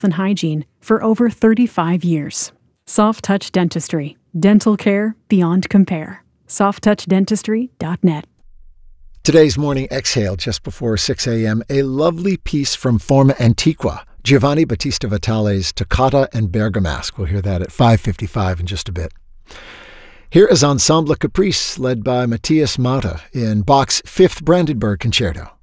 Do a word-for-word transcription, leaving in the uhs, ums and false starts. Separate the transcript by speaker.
Speaker 1: and hygiene for over thirty-five years. Soft Touch Dentistry. Dental care beyond compare. soft touch dentistry dot net.
Speaker 2: Today's morning exhale just before six a.m., a lovely piece from Forma Antiqua, Giovanni Battista Vitale's Toccata and Bergamasque. We'll hear that at five fifty-five in just a bit. Here is Ensemble Caprice, led by Matthias Mauta in Bach's Fifth Brandenburg Concerto.